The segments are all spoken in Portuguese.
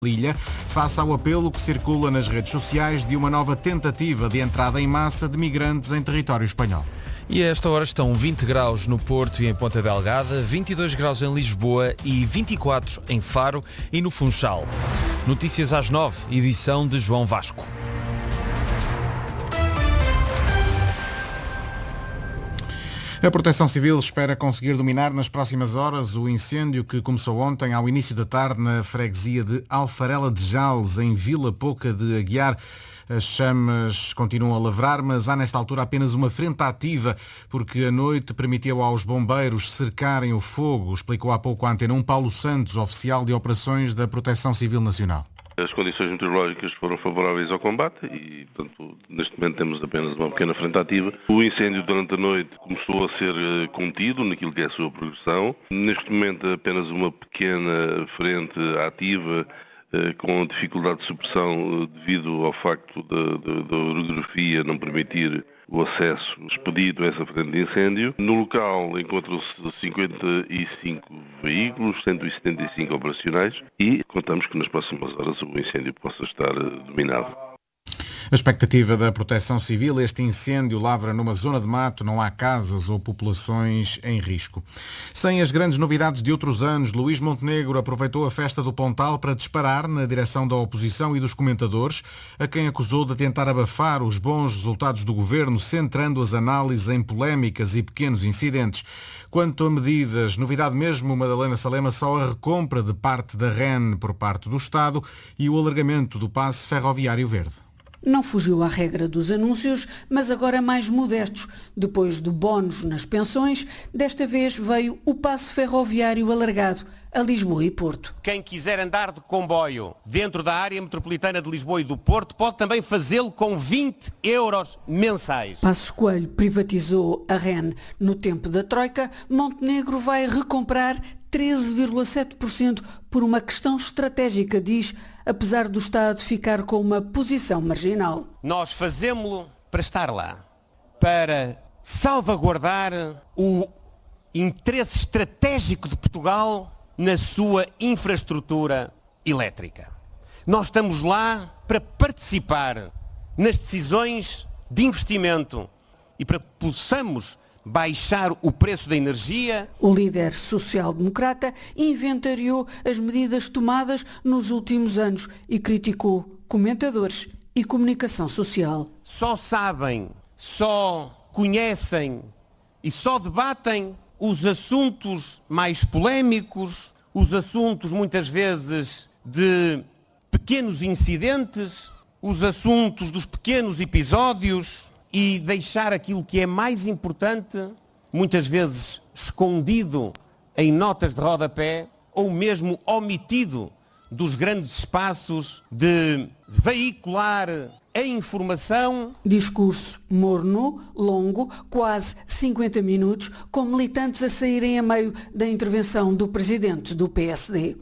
Ilha, face ao apelo que circula nas redes sociais de uma nova tentativa de entrada em massa de migrantes em território espanhol. E a esta hora estão 20 graus no Porto e em Ponta Delgada, 22 graus em Lisboa e 24 em Faro e no Funchal. Notícias às 9, edição de João Vasco. A Proteção Civil espera conseguir dominar nas próximas horas o incêndio que começou ontem ao início da tarde na freguesia de Alfarela de Jales, em Vila Pouca de Aguiar. As chamas continuam a lavrar, mas há nesta altura apenas uma frente ativa, porque a noite permitiu aos bombeiros cercarem o fogo, explicou há pouco à Antena 1 Paulo Santos, oficial de operações da Proteção Civil Nacional. As condições meteorológicas foram favoráveis ao combate e, portanto, neste momento temos apenas uma pequena frente ativa. O incêndio durante a noite começou a ser contido naquilo que é a sua progressão. Neste momento apenas uma pequena frente ativa com dificuldade de supressão devido ao facto da orografia não permitir o acesso expedito a essa frente de incêndio. No local encontram-se 55 veículos, 175 operacionais e contamos que nas próximas horas o incêndio possa estar dominado. A expectativa da Proteção Civil, este incêndio lavra numa zona de mato, não há casas ou populações em risco. Sem as grandes novidades de outros anos, Luís Montenegro aproveitou a festa do Pontal para disparar na direção da oposição e dos comentadores, a quem acusou de tentar abafar os bons resultados do governo, centrando as análises em polémicas e pequenos incidentes. Quanto a medidas, novidade mesmo, Madalena Salema, só a recompra de parte da REN por parte do Estado e o alargamento do passe ferroviário verde. Não fugiu à regra dos anúncios, mas agora mais modestos. Depois do bónus nas pensões, desta vez veio o passe ferroviário alargado a Lisboa e Porto. Quem quiser andar de comboio dentro da área metropolitana de Lisboa e do Porto pode também fazê-lo com 20 euros mensais. Passos Coelho privatizou a REN no tempo da Troika. Montenegro vai recomprar 13,7% por uma questão estratégica, diz, apesar do Estado ficar com uma posição marginal. Nós fazemos-lo para estar lá, para salvaguardar o interesse estratégico de Portugal na sua infraestrutura elétrica. Nós estamos lá para participar nas decisões de investimento e para que possamos baixar o preço da energia. O líder social-democrata inventariou as medidas tomadas nos últimos anos e criticou comentadores e comunicação social. Só sabem, só conhecem e só debatem os assuntos mais polémicos, os assuntos muitas vezes de pequenos incidentes, os assuntos dos pequenos episódios, e deixar aquilo que é mais importante, muitas vezes escondido em notas de rodapé ou mesmo omitido dos grandes espaços de veicular a informação. Discurso morno, longo, quase 50 minutos, com militantes a saírem a meio da intervenção do presidente do PSD.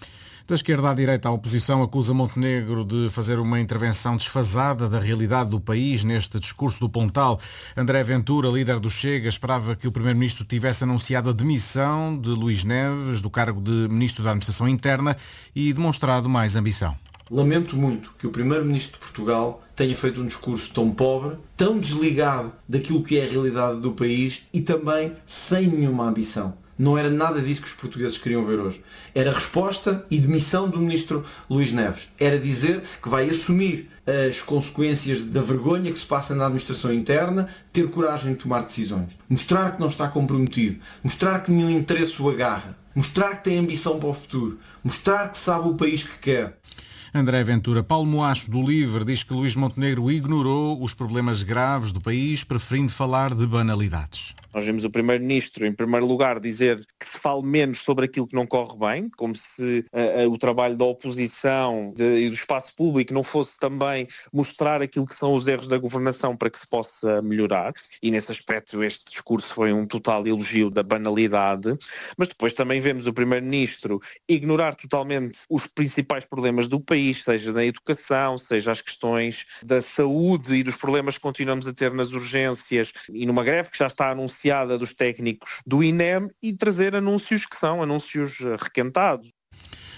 Da esquerda à direita, a oposição acusa Montenegro de fazer uma intervenção desfasada da realidade do país neste discurso do Pontal. André Ventura, líder do Chega, esperava que o Primeiro-Ministro tivesse anunciado a demissão de Luís Neves do cargo de Ministro da Administração Interna e demonstrado mais ambição. Lamento muito que o Primeiro-Ministro de Portugal tenha feito um discurso tão pobre, tão desligado daquilo que é a realidade do país e também sem nenhuma ambição. Não era nada disso que os portugueses queriam ver hoje. Era resposta e demissão do Ministro Luís Neves. Era dizer que vai assumir as consequências da vergonha que se passa na administração interna, ter coragem de tomar decisões. Mostrar que não está comprometido. Mostrar que nenhum interesse o agarra. Mostrar que tem ambição para o futuro. Mostrar que sabe o país que quer. André Ventura. Paulo Moacho, do LIVRE, diz que Luís Montenegro ignorou os problemas graves do país, preferindo falar de banalidades. Nós vemos o Primeiro-Ministro, em primeiro lugar, dizer que se fale menos sobre aquilo que não corre bem, como se o trabalho da oposição e do espaço público não fosse também mostrar aquilo que são os erros da governação para que se possa melhorar. E nesse aspecto este discurso foi um total elogio da banalidade. Mas depois também vemos o Primeiro-Ministro ignorar totalmente os principais problemas do país, seja na educação, seja as questões da saúde e dos problemas que continuamos a ter nas urgências e numa greve que já está anunciada dos técnicos do INEM, e trazer anúncios que são anúncios requentados.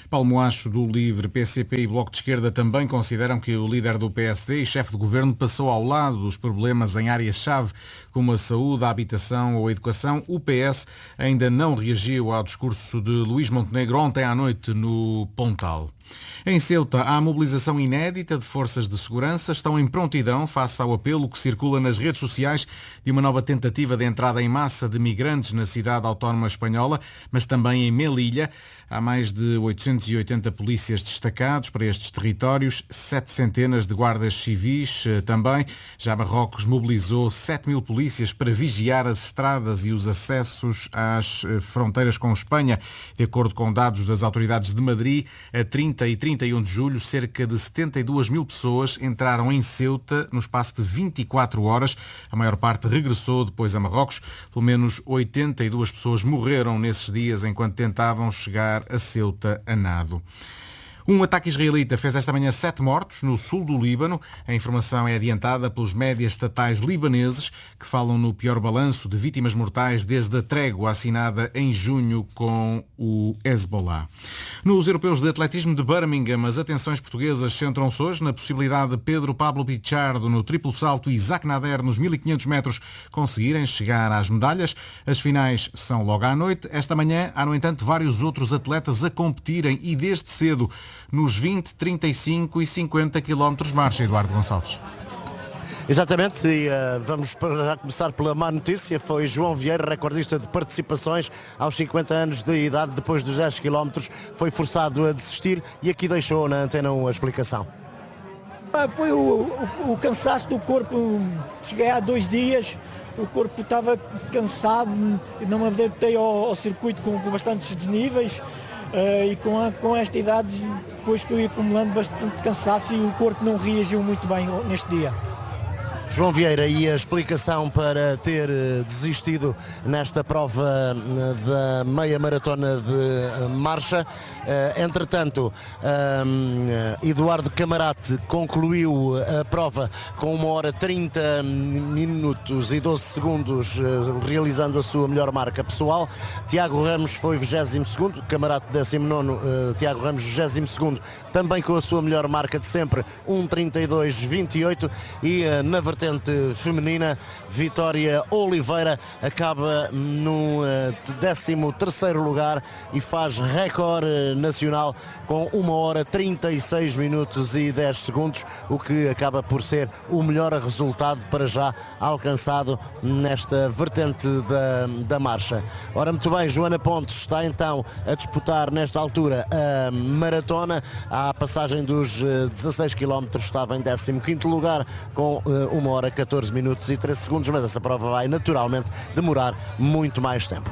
Paulo Moacho, do LIVRE, PCP e Bloco de Esquerda também consideram que o líder do PSD e chefe de governo passou ao lado dos problemas em áreas-chave como a saúde, a habitação ou a educação. O PS ainda não reagiu ao discurso de Luís Montenegro ontem à noite no Pontal. Em Ceuta, há mobilização inédita de forças de segurança. Estão em prontidão face ao apelo que circula nas redes sociais de uma nova tentativa de entrada em massa de migrantes na cidade autónoma espanhola, mas também em Melilla. Há mais de 880 polícias destacados para estes territórios, 7 centenas de guardas civis também. Já Marrocos mobilizou 7.000 polícias para vigiar as estradas e os acessos às fronteiras com Espanha. De acordo com dados das autoridades de Madrid, a 30 e 31 de julho, cerca de 72.000 pessoas entraram em Ceuta no espaço de 24 horas. A maior parte regressou depois a Marrocos. Pelo menos 82 pessoas morreram nesses dias enquanto tentavam chegar a Ceuta a nado. Um ataque israelita fez esta manhã 7 mortos no sul do Líbano. A informação é adiantada pelos médias estatais libaneses, que falam no pior balanço de vítimas mortais desde a trégua assinada em junho com o Hezbollah. Nos europeus de atletismo de Birmingham, as atenções portuguesas centram-se hoje na possibilidade de Pedro Pablo Pichardo no triplo salto e Isaac Nader nos 1500 metros conseguirem chegar às medalhas. As finais são logo à noite. Esta manhã há, no entanto, vários outros atletas a competirem e desde cedo nos 20, 35 e 50 km marcha, Eduardo Gonçalves. Exatamente, e vamos já começar pela má notícia. Foi João Vieira, recordista de participações aos 50 anos de idade, depois dos 10 km, foi forçado a desistir e aqui deixou na Antena 1 a explicação. Foi o cansaço do corpo. Cheguei há 2 dias, o corpo estava cansado, não me adaptei ao circuito com bastantes desníveis. E com esta idade depois fui acumulando bastante cansaço e o corpo não reagiu muito bem neste dia. João Vieira, e a explicação para ter desistido nesta prova da meia maratona de marcha? Entretanto, Eduardo Camarate concluiu a prova com 1 hora 30 minutos e 12 segundos, realizando a sua melhor marca pessoal. Tiago Ramos foi 22º, Camarate 19º, Tiago Ramos 22º, também com a sua melhor marca de sempre, 1:32:28, e na vertente feminina, Vitória Oliveira acaba no 13º lugar e faz recorde nacional com 1 hora 36 minutos e 10 segundos, o que acaba por ser o melhor resultado para já alcançado nesta vertente da marcha. Ora, muito bem, Joana Pontes está então a disputar nesta altura a maratona. À passagem dos 16 km estava em 15º lugar com 1 hora 14 minutos e 13 segundos, mas essa prova vai naturalmente demorar muito mais tempo.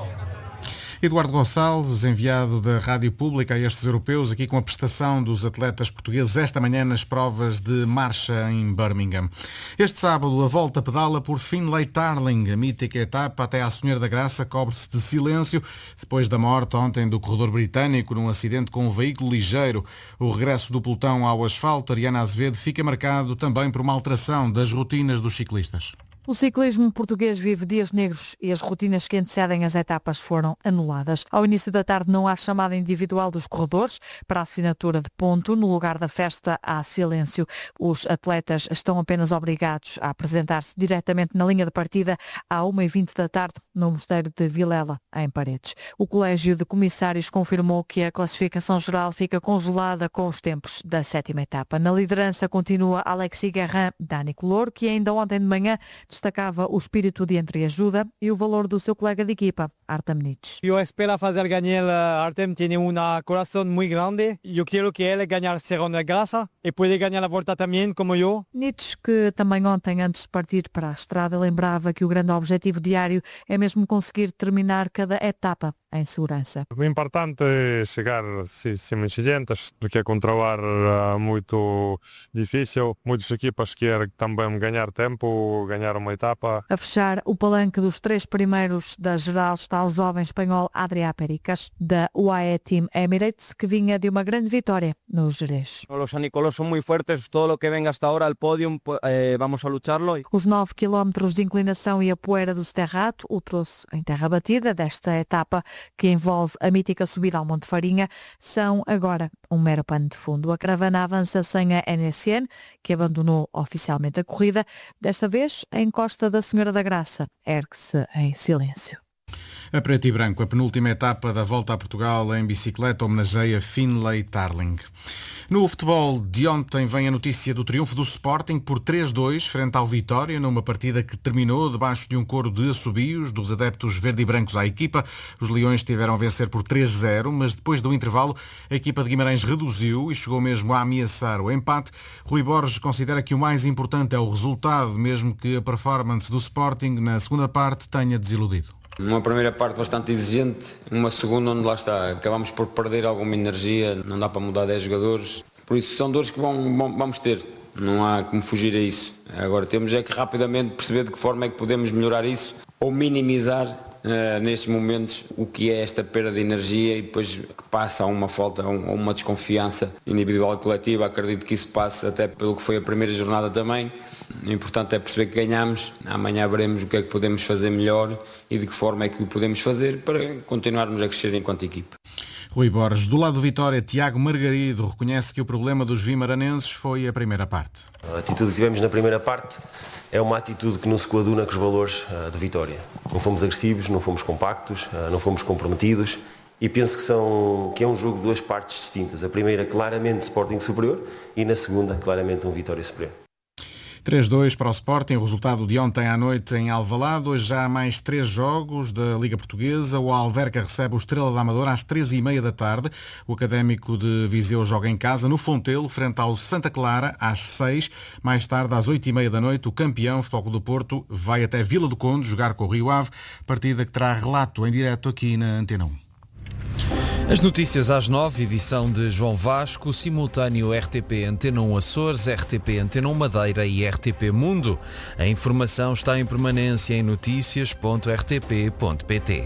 Eduardo Gonçalves, enviado da Rádio Pública a estes europeus, aqui com a prestação dos atletas portugueses esta manhã nas provas de marcha em Birmingham. Este sábado, a volta pedala por Finlay Tarling. A mítica etapa até à Senhora da Graça cobre-se de silêncio depois da morte ontem do corredor britânico num acidente com um veículo ligeiro. O regresso do pelotão ao asfalto, Ariana Azevedo, fica marcado também por uma alteração das rotinas dos ciclistas. O ciclismo português vive dias negros e as rotinas que antecedem as etapas foram anuladas. Ao início da tarde não há chamada individual dos corredores para a assinatura de ponto. No lugar da festa há silêncio. Os atletas estão apenas obrigados a apresentar-se diretamente na linha de partida à 1:20 da tarde no Mosteiro de Vilela, em Paredes. O Colégio de Comissários confirmou que a classificação geral fica congelada com os tempos da 7ª etapa. Na liderança continua Alexis Guerrin, Dani Color, que ainda ontem de manhã destacava o espírito de entreajuda e o valor do seu colega de equipa, Artem Nitsch. Eu espero fazer ganhar Artem, tem um coração muito grande. Eu quero que ele ganhe Serrão da Graça e pode ganhar a volta também, como eu. Nitsch, que também ontem, antes de partir para a estrada, lembrava que o grande objetivo diário é mesmo conseguir terminar cada etapa em segurança. O importante é chegar sem incidentes, porque controlar é muito difícil. Muitas equipas querem também ganhar tempo, ganhar uma etapa. A fechar o palanque dos 3 primeiros da geral está o jovem espanhol Adrià Pericas, da UAE Team Emirates, que vinha de uma grande vitória no Jerez. Os anicolos são muito fortes, todo o que vem hasta agora ao pódio, vamos a lucharlo. Os 9 km de inclinação e a poeira do Cerrato, o troço em terra batida desta etapa, que envolve a mítica subida ao Monte Farinha, são agora um mero pano de fundo. A caravana avança sem a NSN, que abandonou oficialmente a corrida. Desta vez, a encosta da Senhora da Graça ergue-se em silêncio. A preto e branco, a penúltima etapa da Volta a Portugal em bicicleta homenageia Finlay Tarling. No futebol de ontem vem a notícia do triunfo do Sporting por 3-2 frente ao Vitória, numa partida que terminou debaixo de um coro de assobios dos adeptos verde e brancos à equipa. Os Leões tiveram a vencer por 3-0, mas depois do intervalo a equipa de Guimarães reduziu e chegou mesmo a ameaçar o empate. Rui Borges considera que o mais importante é o resultado, mesmo que a performance do Sporting na segunda parte tenha desiludido. Uma primeira parte bastante exigente, uma segunda onde lá está, acabamos por perder alguma energia, não dá para mudar 10 jogadores, por isso são dores que vamos ter, não há como fugir a isso. Agora temos é que rapidamente perceber de que forma é que podemos melhorar isso ou minimizar nestes momentos o que é esta perda de energia e depois que passa a uma falta, a uma desconfiança individual e coletiva. Acredito que isso passe até pelo que foi a primeira jornada também. O importante é perceber que ganhamos, amanhã veremos o que é que podemos fazer melhor e de que forma é que o podemos fazer para continuarmos a crescer enquanto equipa. Rui Borges. Do lado do Vitória, Tiago Margarido reconhece que o problema dos vimaranenses foi a primeira parte. A atitude que tivemos na primeira parte é uma atitude que não se coaduna com os valores de Vitória. Não fomos agressivos, não fomos compactos, não fomos comprometidos e penso que é um jogo de duas partes distintas. A primeira claramente Sporting superior e na segunda claramente um Vitória superior. 3-2 para o Sporting, o resultado de ontem à noite em Alvalade. Hoje já há mais 3 jogos da Liga Portuguesa. O Alverca recebe o Estrela da Amadora às 13h30 da tarde. O Académico de Viseu joga em casa no Fontelo, frente ao Santa Clara, às 6. Mais tarde, às 8h30 da noite, o campeão Futebol Clube do Porto vai até Vila do Conde jogar com o Rio Ave, partida que terá relato em direto aqui na Antena 1. As notícias às 9, edição de João Vasco, simultâneo RTP Antena 1 Açores, RTP Antena 1 Madeira e RTP Mundo. A informação está em permanência em noticias.rtp.pt.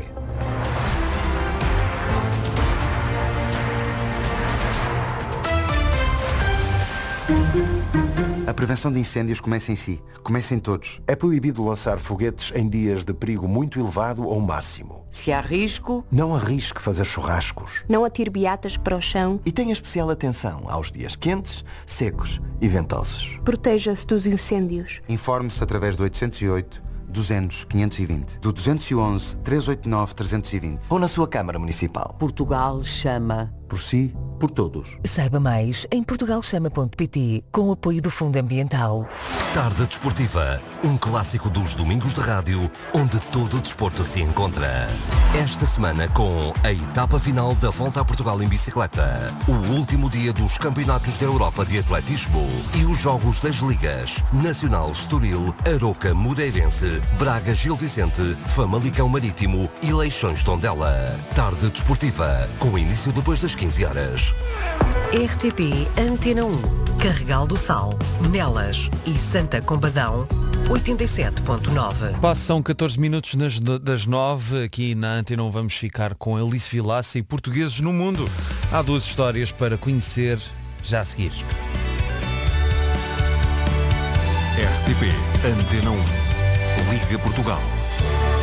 A prevenção de incêndios começa em si. Começa em todos. É proibido lançar foguetes em dias de perigo muito elevado ou máximo. Se há risco, não arrisque fazer churrascos. Não atire beatas para o chão. E tenha especial atenção aos dias quentes, secos e ventosos. Proteja-se dos incêndios. Informe-se através do 808 200 520, do 211 389 320 ou na sua Câmara Municipal. Portugal chama. Por si, por todos. Saiba mais em portugalchama.pt, com o apoio do Fundo Ambiental. Tarde Desportiva, um clássico dos domingos de rádio, onde todo o desporto se encontra. Esta semana com a etapa final da Volta a Portugal em bicicleta, o último dia dos Campeonatos da Europa de Atletismo e os jogos das ligas Nacional Estoril, Aroca Moreirense, Braga Gil Vicente, Famalicão Marítimo e Leixões Tondela. Tarde Desportiva, com início depois das 15 horas. RTP Antena 1, Carregal do Sal, Nelas e Santa Combadão, 87.9. Passam 14 minutos das 9. Aqui na Antena 1 vamos ficar com Alice Vilaça e Portugueses no Mundo. Há 2 histórias para conhecer já a seguir. RTP Antena 1, Liga Portugal.